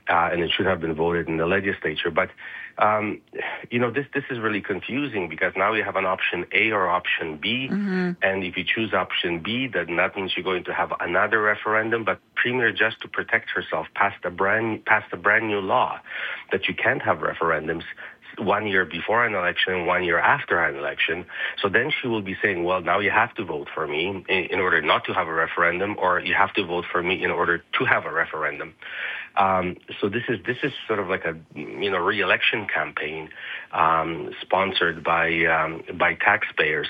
and it should have been voted in the legislature. But this is really confusing because now you have an option A or option B, and if you choose option B, then that means you're going to have another referendum. But Premier, just to protect herself, passed a brand new law that you can't have referendums 1 year before an election and 1 year after an election. So then she will be saying, well, now you have to vote for me in order not to have a referendum, or you have to vote for me in order to have a referendum. So this is sort of like a re-election campaign sponsored by taxpayers.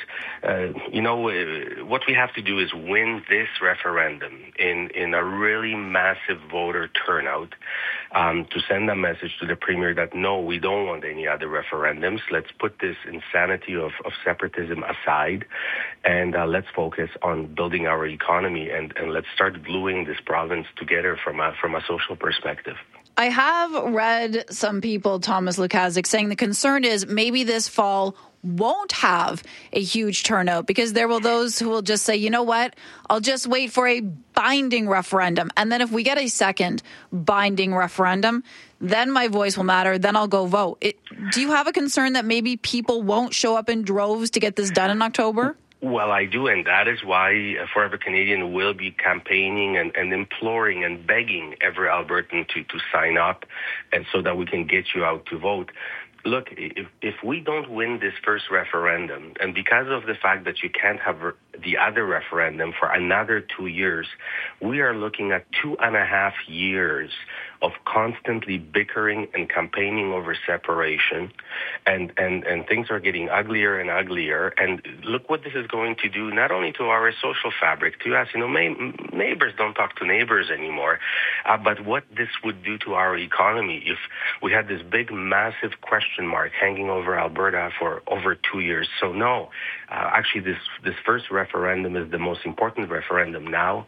What we have to do is win this referendum in a really massive voter turnout to send a message to the Premier that no, we don't want any other referendums. Let's put this insanity of separatism aside, and let's focus on building our economy and let's start gluing this province together from a social perspective. I have read some people, Thomas Lukaszuk, saying the concern is maybe this fall won't have a huge turnout because there will those who will just say, you know what, I'll just wait for a binding referendum. And then if we get a second binding referendum, then my voice will matter. Then I'll go vote. Do you have a concern that maybe people won't show up in droves to get this done in October? Well, I do, and that is why Forever Canadian will be campaigning and imploring and begging every Albertan to sign up, and so that we can get you out to vote. Look, if we don't win this first referendum, and because of the fact that you can't have the other referendum for another 2 years, we are looking at 2.5 years of constantly bickering and campaigning over separation, and things are getting uglier and uglier. And look what this is going to do, not only to our social fabric, to us, neighbors don't talk to neighbors anymore, but what this would do to our economy if we had this big, massive question mark hanging over Alberta for over 2 years. So no, actually this first referendum is the most important referendum now.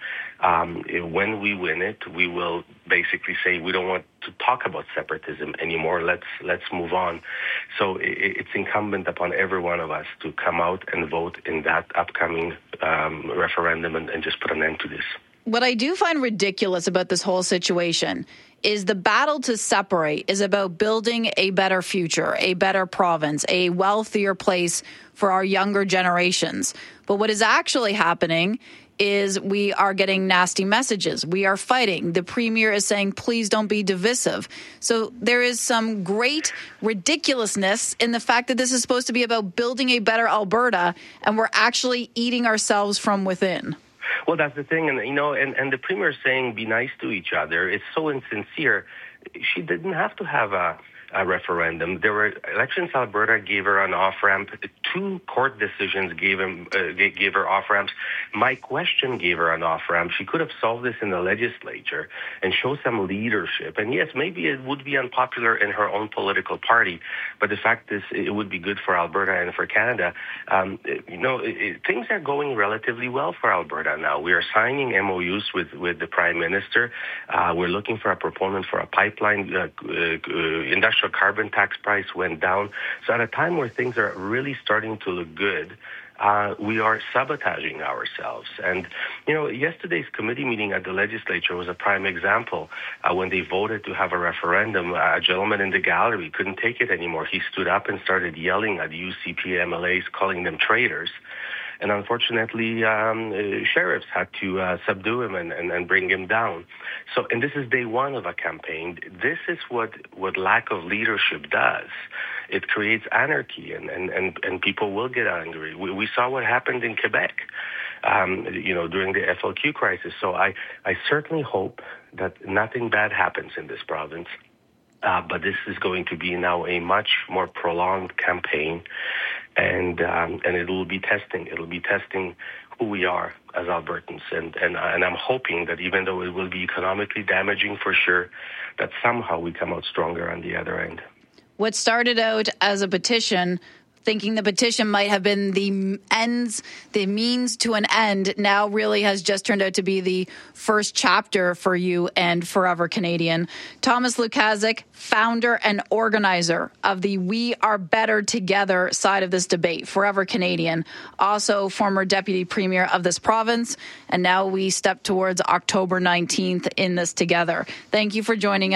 When we win it, we will basically say we don't want to talk about separatism anymore. Let's move on. So it's incumbent upon every one of us to come out and vote in that upcoming referendum and just put an end to this. What I do find ridiculous about this whole situation is the battle to separate is about building a better future, a better province, a wealthier place for our younger generations. But what is actually happening is we are getting nasty messages. We are fighting. The Premier is saying, please don't be divisive. So there is some great ridiculousness in the fact that this is supposed to be about building a better Alberta, and we're actually eating ourselves from within. Well, that's the thing. And, and the Premier is saying be nice to each other. It's so insincere. She didn't have to have a referendum. There were Elections Alberta gave her an off-ramp. 2 court decisions gave her off-ramps. My Question gave her an off-ramp. She could have solved this in the legislature and show some leadership. And yes, maybe it would be unpopular in her own political party, but the fact is it would be good for Alberta and for Canada. Things are going relatively well for Alberta now. We are signing MOUs with the Prime Minister. We're looking for a proponent for a pipeline. Industrial carbon tax price went down. So at a time where things are really starting to look good, we are sabotaging ourselves. And, yesterday's committee meeting at the legislature was a prime example. When they voted to have a referendum, a gentleman in the gallery couldn't take it anymore. He stood up and started yelling at UCP MLAs, calling them traitors. And unfortunately, sheriffs had to subdue him and bring him down. So, and this is day one of a campaign. This is what lack of leadership does. It creates anarchy, and people will get angry. We saw what happened in Quebec, during the FLQ crisis. So I certainly hope that nothing bad happens in this province. But this is going to be now a much more prolonged campaign, and it will be testing. It will be testing who we are as Albertans, and I'm hoping that even though it will be economically damaging for sure, that somehow we come out stronger on the other end. What started out as a petition, thinking the petition might have been the means to an end, now really has just turned out to be the first chapter for you and Forever Canadian. Thomas Lukaszuk, founder and organizer of the We Are Better Together side of this debate, Forever Canadian, also former deputy premier of this province, and now we step towards October 19th in this together. Thank you for joining us.